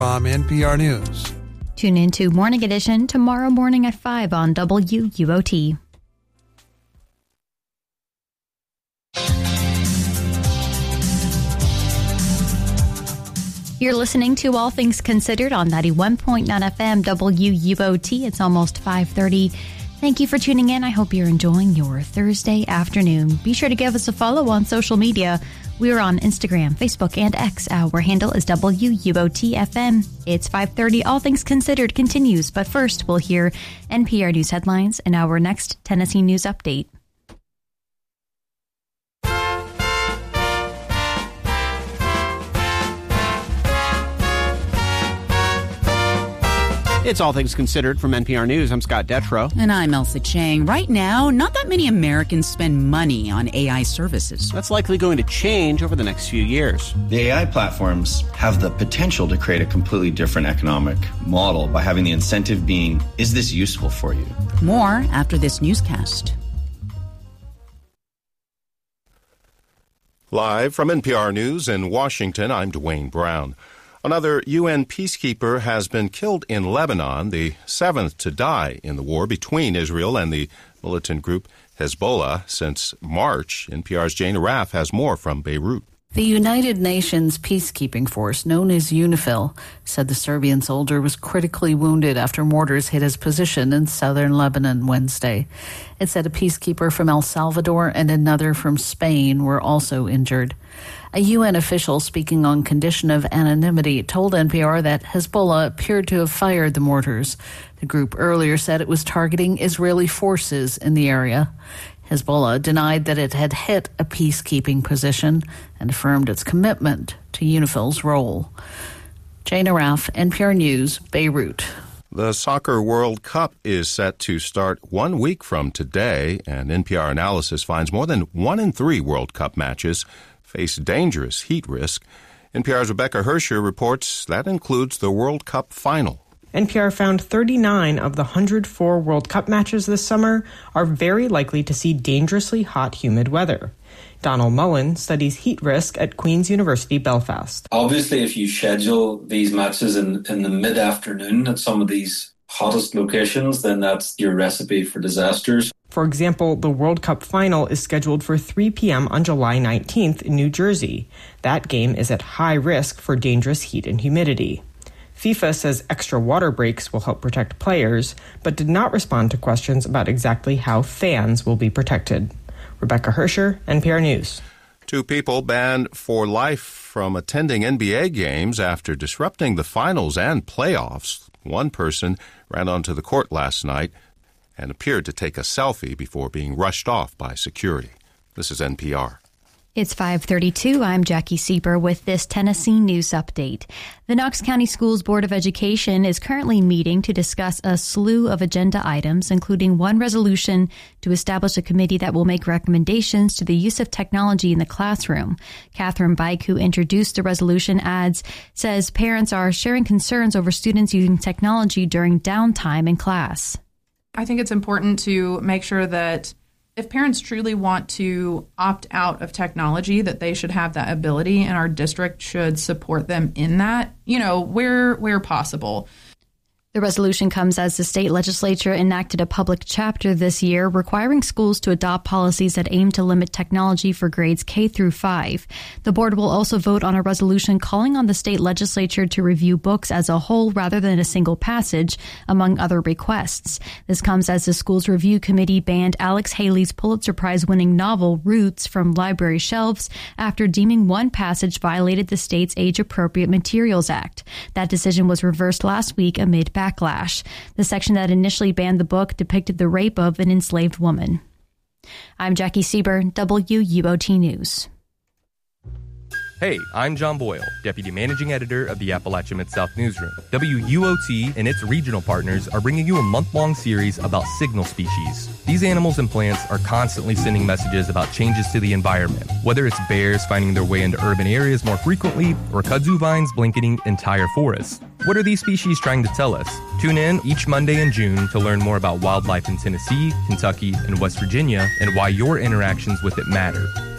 From NPR News. Tune in to Morning Edition tomorrow morning at 5 on WUOT. You're listening to All Things Considered on 91.9 FM WUOT. It's almost 5:30. Thank you for tuning in. I hope you're enjoying your Thursday afternoon. Be sure to give us a follow on social media. We're on Instagram, Facebook, and X. Our handle is WUOT-FM. It's 5:30. All Things Considered continues. But first, we'll hear NPR News headlines in our next Tennessee News Update. It's All Things Considered from NPR News. I'm Scott Detrow. And I'm Elsa Chang. Right now, not that many Americans spend money on AI services. That's likely going to change over the next few years. The AI platforms have the potential to create a completely different economic model by having the incentive being, is this useful for you? More after this newscast. Live from NPR News in Washington, I'm Dwayne Brown. Another UN peacekeeper has been killed in Lebanon, the seventh to die in the war between Israel and the militant group Hezbollah since March. NPR's Jane Arraf has more from Beirut. The United Nations peacekeeping force, known as UNIFIL, said the Serbian soldier was critically wounded after mortars hit his position in southern Lebanon Wednesday. It said a peacekeeper from El Salvador and another from Spain were also injured. A UN official speaking on condition of anonymity told NPR that Hezbollah appeared to have fired the mortars. The group earlier said it was targeting Israeli forces in the area. Hezbollah denied that it had hit a peacekeeping position and affirmed its commitment to UNIFIL's role. Jane Arraf, NPR News, Beirut. The Soccer World Cup is set to start 1 week from today, and NPR analysis finds more than 1 in 3 World Cup matches face dangerous heat risk. NPR's Rebecca Hersher reports that includes the World Cup final. NPR found 39 of the 104 World Cup matches this summer are very likely to see dangerously hot, humid weather. Donald Mullen studies heat risk at Queen's University, Belfast. Obviously, if you schedule these matches in the mid-afternoon at some of these hottest locations, then that's your recipe for disasters. For example, the World Cup final is scheduled for 3 p.m. on July 19th in New Jersey. That game is at high risk for dangerous heat and humidity. FIFA says extra water breaks will help protect players, but did not respond to questions about exactly how fans will be protected. Rebecca Hersher, NPR News. 2 people banned for life from attending NBA games after disrupting the finals and playoffs. One person ran onto the court last night and appeared to take a selfie before being rushed off by security. This is NPR. It's 5:32. I'm Jackie Sieber with this Tennessee News Update. The Knox County Schools Board of Education is currently meeting to discuss a slew of agenda items, including one resolution to establish a committee that will make recommendations to the use of technology in the classroom. Catherine Bike, who introduced the resolution, says parents are sharing concerns over students using technology during downtime in class. I think it's important to make sure that if parents truly want to opt out of technology, that they should have that ability, and our district should support them in that, where possible. The resolution comes as the state legislature enacted a public chapter this year requiring schools to adopt policies that aim to limit technology for grades K through 5. The board will also vote on a resolution calling on the state legislature to review books as a whole rather than a single passage, among other requests. This comes as the Schools Review Committee banned Alex Haley's Pulitzer Prize-winning novel Roots from library shelves after deeming one passage violated the state's Age-Appropriate Materials Act. That decision was reversed last week amid backlash. The section that initially banned the book depicted the rape of an enslaved woman. I'm Jackie Sieber, WUOT News. Hey, I'm John Boyle, Deputy Managing Editor of the Appalachia Mid-South Newsroom. WUOT and its regional partners are bringing you a month-long series about signal species. These animals and plants are constantly sending messages about changes to the environment, whether it's bears finding their way into urban areas more frequently or kudzu vines blanketing entire forests. What are these species trying to tell us? Tune in each Monday in June to learn more about wildlife in Tennessee, Kentucky, and West Virginia and why your interactions with it matter.